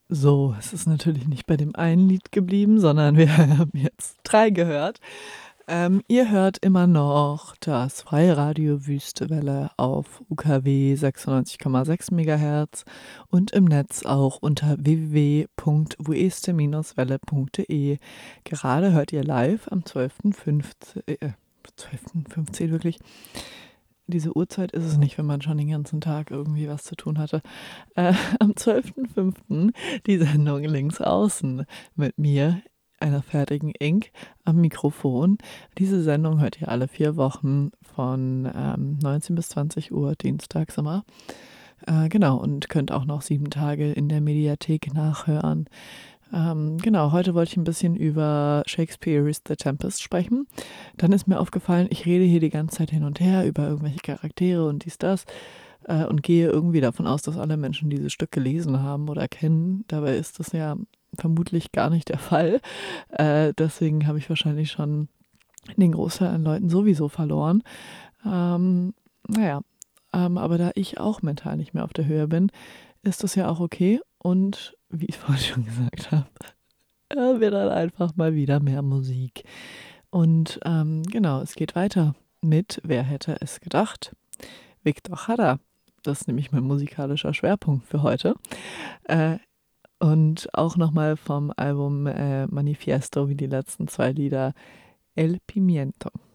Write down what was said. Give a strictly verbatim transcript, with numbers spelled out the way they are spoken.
So, es ist natürlich nicht bei dem einen Lied geblieben, sondern wir haben jetzt drei gehört. Ähm, ihr hört immer noch das Freie Radio Wüstewelle auf U K W sechsundneunzig Komma sechs Megahertz und im Netz auch unter w w w punkt wueste welle punkt de. Gerade hört ihr live am zwölften fünfzehn, äh, zwölften fünfzehn wirklich. Diese Uhrzeit ist es nicht, wenn man schon den ganzen Tag irgendwie was zu tun hatte. Äh, am zwölften fünften die Sendung Links außen mit mir, einer fertigen Ink, am Mikrofon. Diese Sendung hört ihr alle vier Wochen von ähm, neunzehn bis zwanzig Uhr, dienstags immer. Äh, genau, und könnt auch noch sieben Tage in der Mediathek nachhören. Ähm, genau, heute wollte ich ein bisschen über Shakespeare's The Tempest sprechen. Dann ist mir aufgefallen, ich rede hier die ganze Zeit hin und her über irgendwelche Charaktere und dies, das äh, und gehe irgendwie davon aus, dass alle Menschen dieses Stück gelesen haben oder kennen. Dabei ist das ja vermutlich gar nicht der Fall. Äh, deswegen habe ich wahrscheinlich schon den Großteil an Leuten sowieso verloren. Ähm, naja, ähm, aber da ich auch mental nicht mehr auf der Höhe bin, ist das ja auch okay. Und wie ich vorhin schon gesagt habe, äh, wird dann einfach mal wieder mehr Musik. Und ähm, genau, es geht weiter mit Wer hätte es gedacht? Victor Jara. Das ist nämlich mein musikalischer Schwerpunkt für heute. Äh, und auch nochmal vom Album äh, Manifiesto, wie die letzten zwei Lieder, El Pimiento.